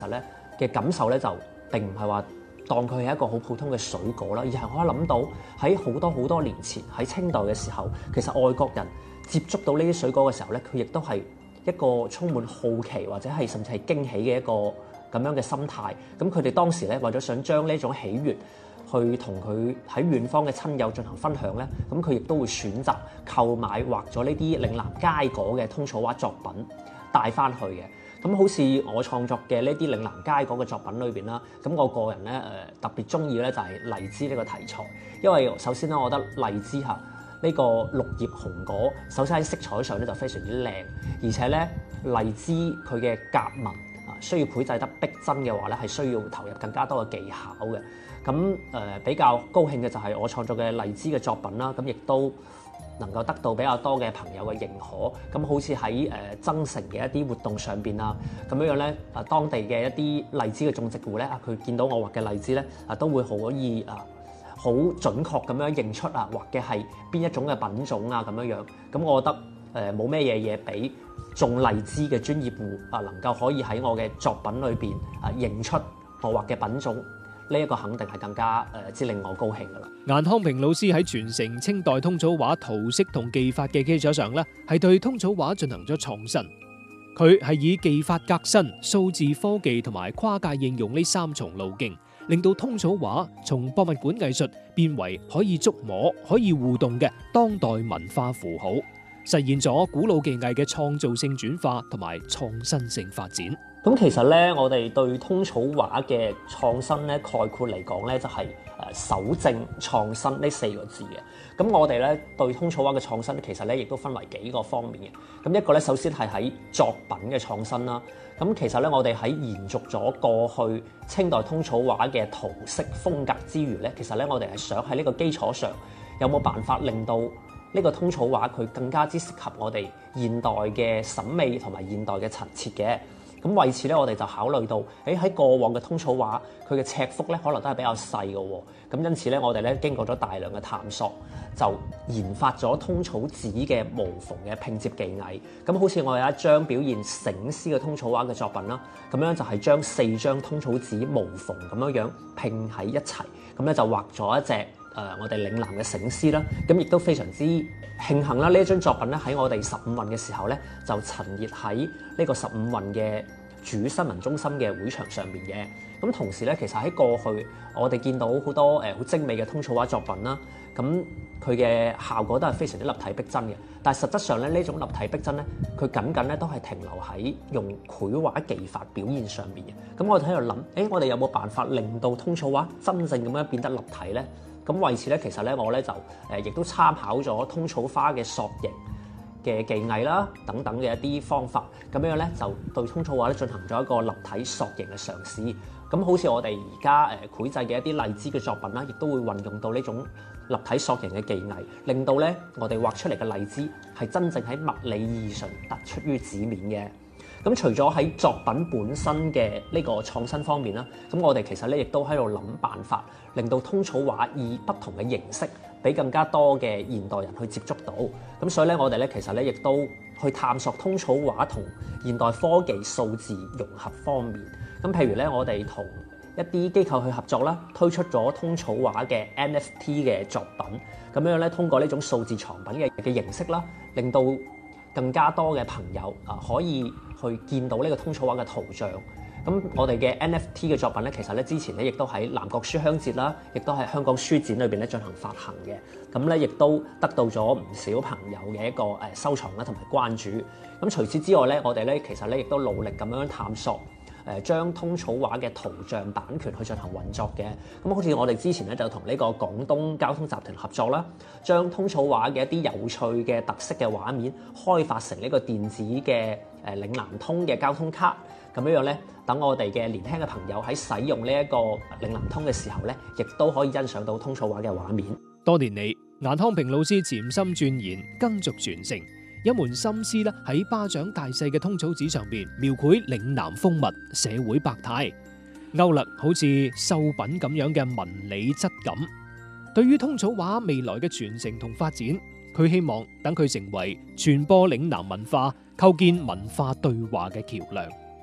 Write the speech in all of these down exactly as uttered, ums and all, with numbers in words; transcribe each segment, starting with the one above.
咧嘅感受咧就並唔係話當佢係一個好普通嘅水果啦，而係我諗到喺好多好多年前喺清代嘅時候，其實外國人接觸到呢啲水果嘅時候咧，佢亦都係一個充滿好奇或者係甚至係驚喜嘅一個咁樣嘅心態。咁佢哋當時咧為咗想將呢種喜悅去同佢喺遠方嘅親友進行分享咧，咁佢亦都會選擇購買畫咗呢啲嶺南佳果嘅通草畫作品帶翻去嘅。咁好似我創作嘅呢啲嶺南佳果嘅作品裏邊啦，咁我個人咧誒、呃、特別中意咧就係荔枝呢個題材，因為首先咧我覺得荔枝嚇呢、呢個綠葉紅果，首先喺色彩上咧就非常之靚，而且咧荔枝佢嘅夾紋啊需要繪製得逼真嘅話咧，係需要投入更加多嘅技巧嘅。咁誒、呃、比較高興嘅就係我創作嘅荔枝嘅作品啦，咁亦都能夠得到比較多嘅朋友嘅認可。咁好似喺誒增城嘅一啲活動上邊啊，咁樣樣咧啊當地嘅一啲荔枝嘅種植戶咧啊，佢見到我畫嘅荔枝咧啊，都會可以啊好準確咁樣認出啊畫嘅係邊一種嘅品種啊咁樣樣。咁我覺得誒冇咩嘢嘢比種荔枝嘅專業戶啊能夠可以喺我嘅作品裏邊啊認出我畫嘅品種。呢一個肯定係更加誒之令我高興㗎啦。 顏康平老師喺傳承清代通草畫圖式同技法嘅基礎上咧，係對通草畫進行咗創新。佢係以技法革新、數字科技同埋跨界應用呢三重路徑，令到通草畫從博物館藝術變為可以觸摸、可以互動嘅當代文化符號，實現咗古老技藝嘅創造性轉化同埋創新性發展。 咁其實咧，我哋對通草畫嘅創新咧，概括嚟講咧，就係誒守正創新呢四個字嘅。咁我哋咧對通草畫嘅創新，其實咧亦都分為幾個方面嘅。咁一個咧，首先係喺作品嘅創新啦。咁其實咧，我哋喺延續咗過去清代通草畫嘅圖式風格之餘咧，其實咧我哋係想喺呢個基礎上，有冇辦法令到呢個通草畫佢更加之適合我哋現代嘅審美同埋現代嘅陳設嘅。咁為此咧，我哋就考慮到，誒喺過往嘅通草畫，佢嘅尺幅咧可能都係比較細嘅喎。咁因此咧，我哋咧經過咗大量嘅探索，就研發咗通草紙嘅無縫嘅拼接技藝。咁好似我有一張表現醒獅嘅通草畫嘅作品啦，咁樣就係將四張通草紙無縫咁樣樣拼喺一齊，咁咧就畫咗一隻誒、呃、我哋嶺南嘅醒獅啦。咁亦都非常之慶幸啦！呢一張作品咧喺我哋十五運嘅時候咧，就陳列喺呢個十五運嘅主新聞中心嘅會場上邊嘅。咁同時咧，其實喺過去我哋見到好多誒好精美嘅通草畫作品啦，咁佢嘅效果都係非常之立體逼真嘅。但係實質上咧，呢種立體逼真咧，佢僅僅咧都係停留喺用繪畫技法表現上邊嘅。咁我哋喺度諗，誒我哋有冇辦法令到通草畫真正咁樣變得立體咧？咁為此咧，其實咧我咧就誒亦都參考咗通草花嘅塑形嘅技藝啦，等等嘅一啲方法，咁樣咧就對通草畫咧進行咗一個立體塑形嘅嘗試。咁好似我哋而家誒繪製嘅一啲荔枝嘅作品啦，亦都會運用到呢種立體塑形嘅技藝，令到咧我哋畫出嚟嘅荔枝係真正喺物理意義上突出於紙面嘅。咁除咗喺作品本身嘅呢個創新方面啦，咁我哋其實咧亦都喺度諗辦法，令到通草畫以不同嘅形式，俾更加多嘅現代人去接觸到。咁所以咧，我哋咧其實咧亦都去探索通草畫同現代科技數字融合方面。咁譬如咧，我哋同一啲機構去合作啦，推出咗通草畫嘅 N F T 嘅作品。咁樣咧，通過呢種數字藏品嘅嘅形式啦，令到更加多嘅朋友啊可以去見到呢個通草畫嘅圖像。咁我哋嘅 N F T 嘅作品咧，其實咧之前咧亦都喺南國書香節啦，亦都喺香港書展裏邊咧進行發行嘅。咁咧亦都得到咗唔少朋友嘅一個誒收藏啦同埋關注。咁除此之外咧，我哋咧其實咧亦都努力咁樣探索誒將通草畫嘅圖像版權去進行運作嘅。咁好似我哋之前咧就同呢個廣東交通集團合作啦，將通草畫嘅一啲有趣嘅特色嘅畫面開發成呢個電子嘅誒嶺南通嘅交通卡。咁樣樣咧，等我哋嘅年輕嘅朋友喺使用呢一個嶺南通嘅時候咧，亦都可以欣賞到通草畫嘅畫面。 多年嚟，顏康平老師潛心鑽研，耕耆傳承，一門心思咧喺巴掌大細嘅通草紙上邊描繪嶺南風物、社會百態，勾勒好似繡品咁樣嘅紋理質感。對於通草畫未來嘅傳承同發展，佢希望等佢成為傳播嶺南文化、構建文化對話嘅橋梁。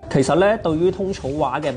其實咧，對於通草畫嘅